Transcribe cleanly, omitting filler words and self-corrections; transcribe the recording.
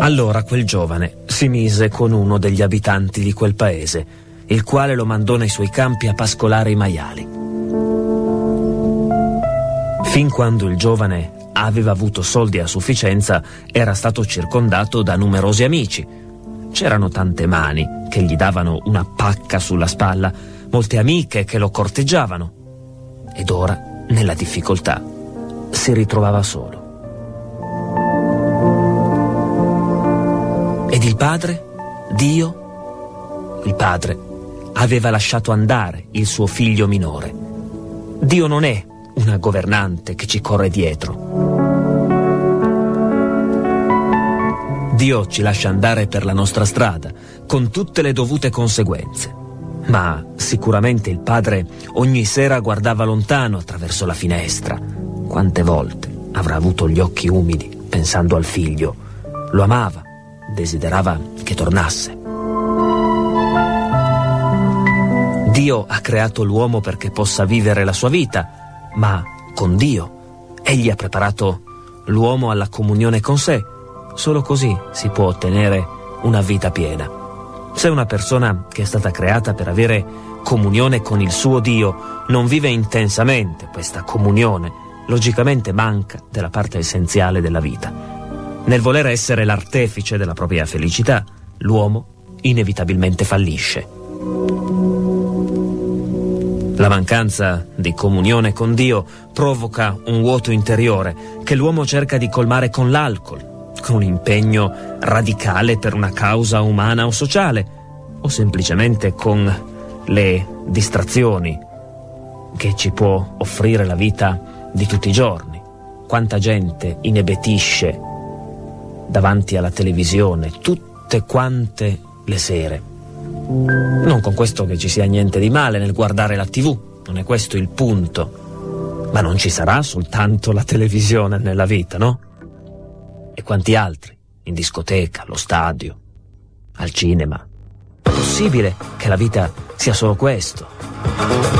Allora quel giovane si mise con uno degli abitanti di quel paese, il quale lo mandò nei suoi campi a pascolare i maiali. Fin quando il giovane aveva avuto soldi a sufficienza, era stato circondato da numerosi amici. C'erano tante mani che gli davano una pacca sulla spalla, molte amiche che lo corteggiavano. Ed ora, nella difficoltà, si ritrovava solo. Ed il padre? Dio? Il padre aveva lasciato andare il suo figlio minore. Dio non è una governante che ci corre dietro. Dio ci lascia andare per la nostra strada, con tutte le dovute conseguenze. Ma sicuramente il padre ogni sera guardava lontano attraverso la finestra. Quante volte avrà avuto gli occhi umidi pensando al figlio. Lo amava, desiderava che tornasse. Dio ha creato l'uomo perché possa vivere la sua vita, ma con Dio egli ha preparato l'uomo alla comunione con sé. Solo così si può ottenere una vita piena. Se una persona che è stata creata per avere comunione con il suo Dio non vive intensamente questa comunione, logicamente manca della parte essenziale della vita. Nel voler essere l'artefice della propria felicità, l'uomo inevitabilmente fallisce. La mancanza di comunione con Dio provoca un vuoto interiore che l'uomo cerca di colmare con l'alcol, con un impegno radicale per una causa umana o sociale, o semplicemente con le distrazioni che ci può offrire la vita di tutti i giorni. Quanta gente inebetisce davanti alla televisione tutte quante le sere. Non con questo che ci sia niente di male nel guardare la TV, non è questo il punto, ma non ci sarà soltanto la televisione nella vita, no? E quanti altri, in discoteca, allo stadio, al cinema. È possibile che la vita sia solo questo?